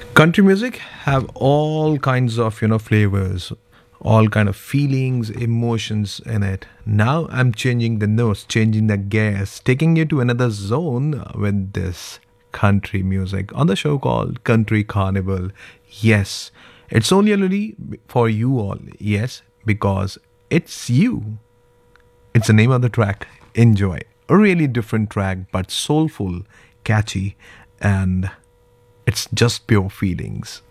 Country music have all kinds of flavors, all kind of feelings, emotions in it. Now I'm changing the notes, changing the gears, taking you to another zone with this country music on the show called Country Carnival. Yes, it's only for you all. Yes, because it's you. It's the name of the track. Enjoy. A really different track, but soulful, catchy, and it's just pure feelings.